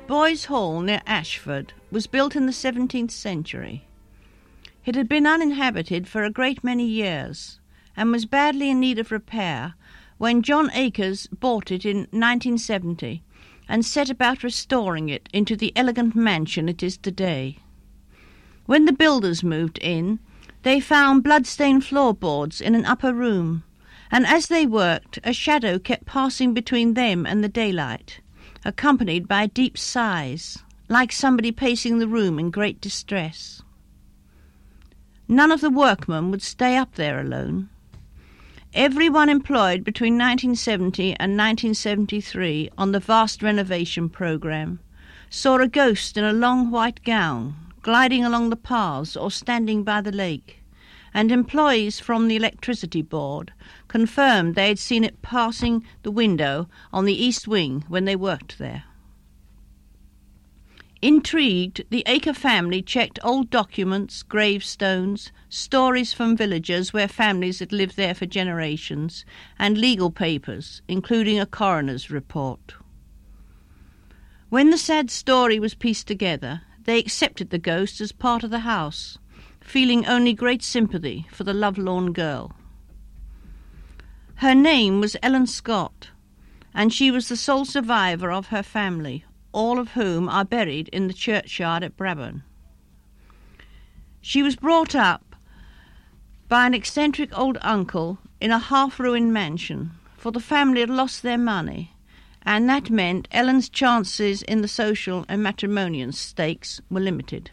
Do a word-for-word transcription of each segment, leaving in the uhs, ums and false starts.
Boys Hall near Ashford was built in the seventeenth century. It had been uninhabited for a great many years and was badly in need of repair when John Akers bought it in nineteen seventy and set about restoring it into the elegant mansion it is today. When the builders moved in, they found blood-stained floorboards in an upper room, and as they worked, a shadow kept passing between them and the daylight, accompanied by deep sighs, like somebody pacing the room in great distress. None of the workmen would stay up there alone. Everyone employed between nineteen seventy and nineteen seventy-three on the vast renovation programme saw a ghost in a long white gown gliding along the paths or standing by the lake, and employees from the electricity board confirmed they had seen it passing the window on the east wing when they worked there. Intrigued, the Aker family checked old documents, gravestones, stories from villagers where families had lived there for generations, and legal papers, including a coroner's report. When the sad story was pieced together, they accepted the ghost as part of the house, feeling only great sympathy for the lovelorn girl. Her name was Ellen Scott, and she was the sole survivor of her family, all of whom are buried in the churchyard at Brabourne. She was brought up by an eccentric old uncle in a half-ruined mansion, for the family had lost their money, and that meant Ellen's chances in the social and matrimonial stakes were limited.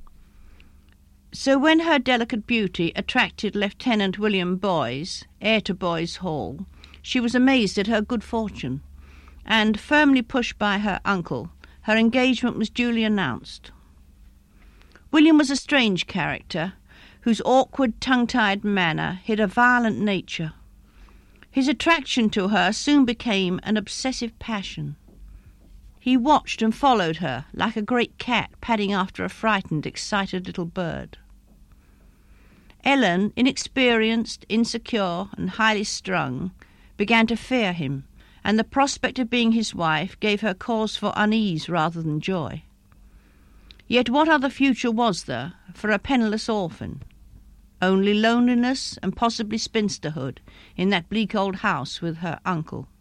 So when her delicate beauty attracted Lieutenant William Boys, heir to Boys Hall, she was amazed at her good fortune, and, firmly pushed by her uncle, her engagement was duly announced. William was a strange character, whose awkward, tongue-tied manner hid a violent nature. His attraction to her soon became an obsessive passion. He watched and followed her like a great cat padding after a frightened, excited little bird. Ellen, inexperienced, insecure, and highly strung, began to fear him, and the prospect of being his wife gave her cause for unease rather than joy. Yet what other future was there for a penniless orphan? Only loneliness and possibly spinsterhood in that bleak old house with her uncle.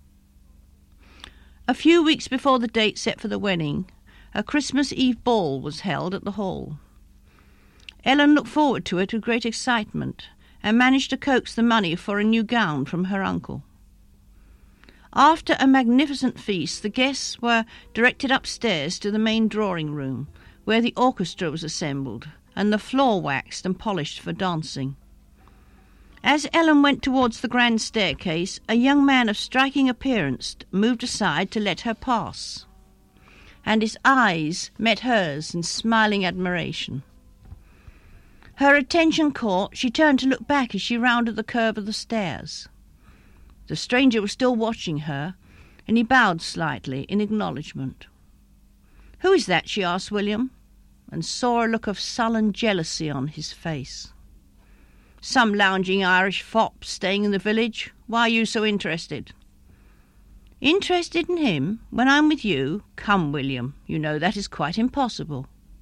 A few weeks before the date set for the wedding, a Christmas Eve ball was held at the Hall. Ellen looked forward to it with great excitement and managed to coax the money for a new gown from her uncle. After a magnificent feast, the guests were directed upstairs to the main drawing-room, where the orchestra was assembled, and the floor waxed and polished for dancing. As Ellen went towards the grand staircase, a young man of striking appearance moved aside to let her pass, and his eyes met hers in smiling admiration. Her attention caught, she turned to look back as she rounded the curve of the stairs. The stranger was still watching her, and he bowed slightly in acknowledgment. "Who is that?" she asked William, and saw a look of sullen jealousy on his face. "Some lounging Irish fop staying in the village. Why are you so interested?" "Interested in him when I'm with you? Come, William, you know that is quite impossible."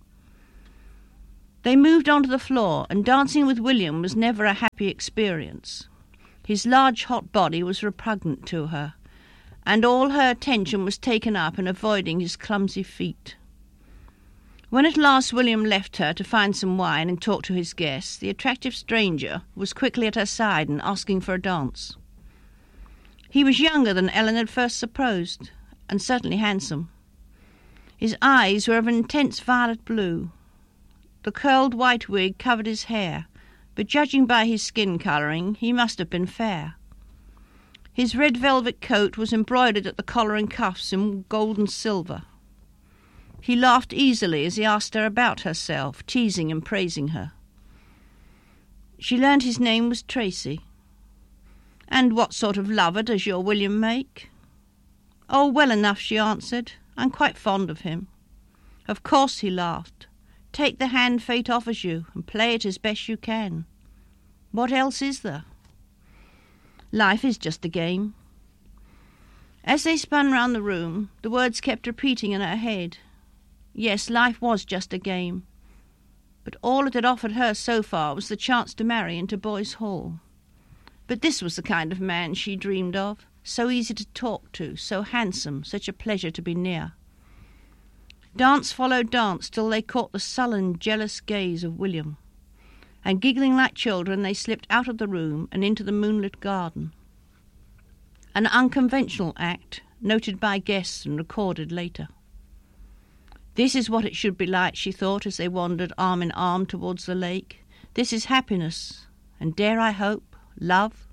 They moved onto the floor, and dancing with William was never a happy experience. His large hot body was repugnant to her, and all her attention was taken up in avoiding his clumsy feet. When at last William left her to find some wine and talk to his guests, the attractive stranger was quickly at her side and asking for a dance. He was younger than Ellen had first supposed, and certainly handsome. His eyes were of an intense violet blue. The curled white wig covered his hair, but judging by his skin colouring, he must have been fair. His red velvet coat was embroidered at the collar and cuffs in gold and silver. He laughed easily as he asked her about herself, teasing and praising her. She learned his name was Tracy. "And what sort of lover does your William make?" "Oh, well enough," she answered. "I'm quite fond of him." "Of course," he laughed. "Take the hand fate offers you and play it as best you can. What else is there? Life is just a game." As they spun round the room, the words kept repeating in her head. Yes, life was just a game, but all it had offered her so far was the chance to marry into Boys Hall. But this was the kind of man she dreamed of, so easy to talk to, so handsome, such a pleasure to be near. Dance followed dance till they caught the sullen, jealous gaze of William, and giggling like children they slipped out of the room and into the moonlit garden. An unconventional act, noted by guests and recorded later. This is what it should be like, she thought, as they wandered arm in arm towards the lake. This is happiness, and dare I hope, love.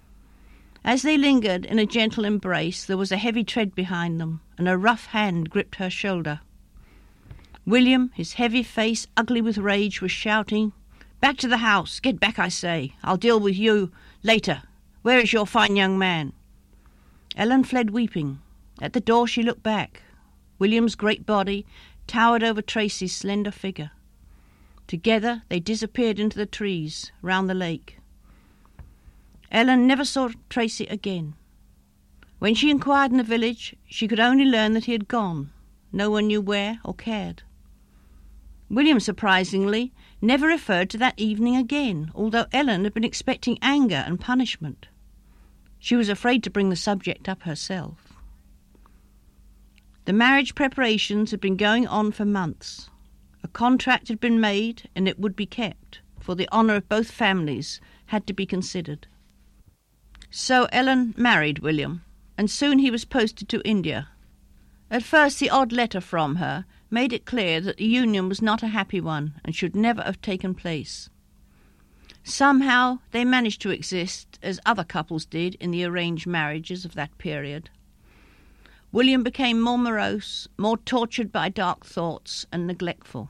As they lingered in a gentle embrace, there was a heavy tread behind them, and a rough hand gripped her shoulder. William, his heavy face ugly with rage, was shouting, "Back to the house! Get back, I say! I'll deal with you later. Where is your fine young man?" Ellen fled weeping. At the door she looked back. William's great body towered over Tracy's slender figure. Together they disappeared into the trees round the lake. Ellen never saw Tracy again. When she inquired in the village, she could only learn that he had gone. No one knew where or cared. William, surprisingly, never referred to that evening again, although Ellen had been expecting anger and punishment. She was afraid to bring the subject up herself. The marriage preparations had been going on for months. A contract had been made, and it would be kept, for the honour of both families had to be considered. So Ellen married William, and soon he was posted to India. At first the odd letter from her made it clear that the union was not a happy one and should never have taken place. Somehow they managed to exist as other couples did in the arranged marriages of that period. William became more morose, more tortured by dark thoughts, and neglectful.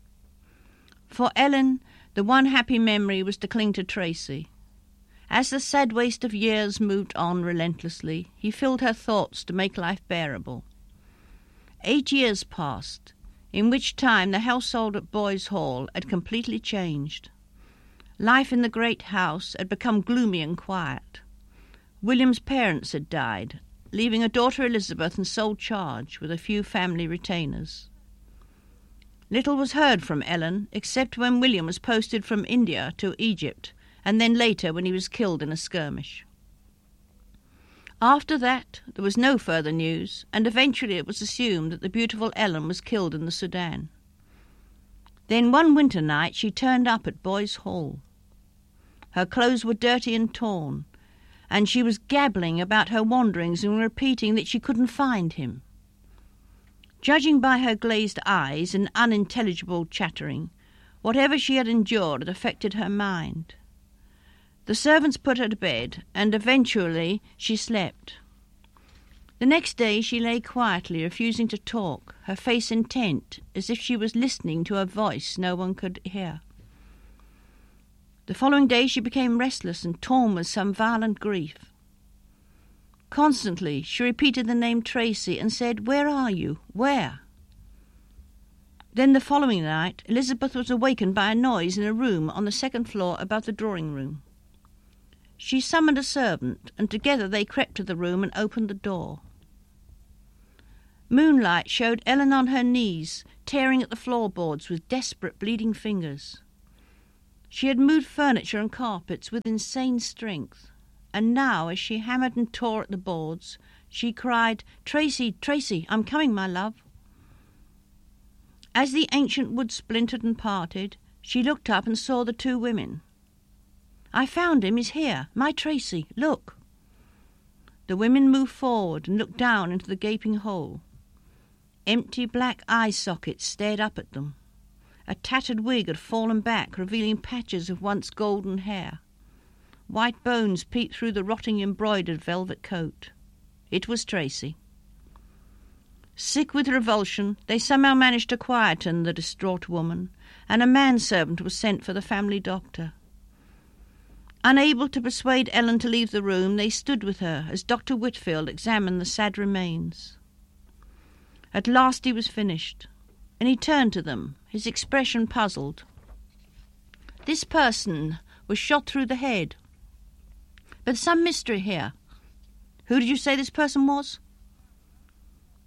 For Ellen, the one happy memory was to cling to Tracy. As the sad waste of years moved on relentlessly, he filled her thoughts to make life bearable. Eight years passed, in which time the household at Boys Hall had completely changed. Life in the great house had become gloomy and quiet. William's parents had died, leaving a daughter Elizabeth in sole charge with a few family retainers. Little was heard from Ellen, except when William was posted from India to Egypt, and then later when he was killed in a skirmish. After that, there was no further news, and eventually it was assumed that the beautiful Ellen was killed in the Sudan. Then one winter night she turned up at Boys Hall. Her clothes were dirty and torn, and she was gabbling about her wanderings and repeating that she couldn't find him. Judging by her glazed eyes and unintelligible chattering, whatever she had endured had affected her mind. The servants put her to bed, and eventually she slept. The next day she lay quietly, refusing to talk, her face intent, as if she was listening to a voice no one could hear. The following day she became restless and torn with some violent grief. Constantly she repeated the name Tracy and said, "Where are you? Where?" Then the following night Elizabeth was awakened by a noise in a room on the second floor above the drawing-room. She summoned a servant, and together they crept to the room and opened the door. Moonlight showed Ellen on her knees, tearing at the floorboards with desperate bleeding fingers. She had moved furniture and carpets with insane strength, and now, as she hammered and tore at the boards, she cried, "Tracy, Tracy, I'm coming, my love." As the ancient wood splintered and parted, she looked up and saw the two women. "I found him, he's here, my Tracy, look." The women moved forward and looked down into the gaping hole. Empty black eye sockets stared up at them. A tattered wig had fallen back, revealing patches of once golden hair. White bones peeped through the rotting embroidered velvet coat. It was Tracy. Sick with revulsion, they somehow managed to quieten the distraught woman, and a manservant was sent for the family doctor. Unable to persuade Ellen to leave the room, they stood with her as Doctor Whitfield examined the sad remains. At last he was finished, and he turned to them, his expression puzzled. "This person was shot through the head. But there's some mystery here. Who did you say this person was?"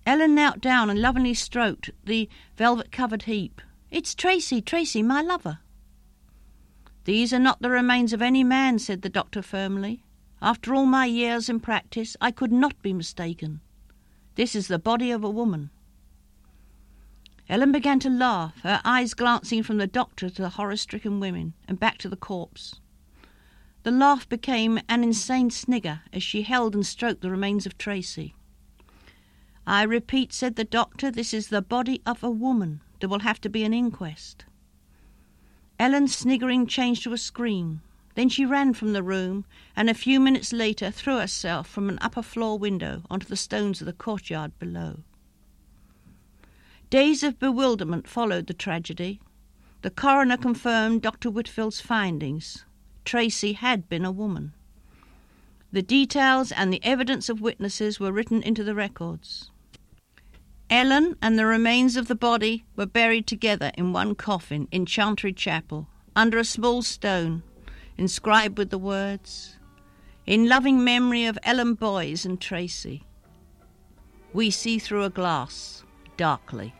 Ellen knelt down and lovingly stroked the velvet-covered heap. "It's Tracy, Tracy, my lover." "These are not the remains of any man," said the doctor firmly. "After all my years in practice, I could not be mistaken. This is the body of a woman." Ellen began to laugh, her eyes glancing from the doctor to the horror-stricken women, and back to the corpse. The laugh became an insane snigger as she held and stroked the remains of Tracy. "I repeat," said the doctor, "this is the body of a woman. There will have to be an inquest." Ellen's sniggering changed to a scream. Then she ran from the room, and a few minutes later threw herself from an upper-floor window onto the stones of the courtyard below. Days of bewilderment followed the tragedy. The coroner confirmed Doctor Whitfield's findings. Tracy had been a woman. The details and the evidence of witnesses were written into the records. Ellen and the remains of the body were buried together in one coffin in Chantry Chapel, under a small stone, inscribed with the words, "In loving memory of Ellen Boys and Tracy. We see through a glass, darkly."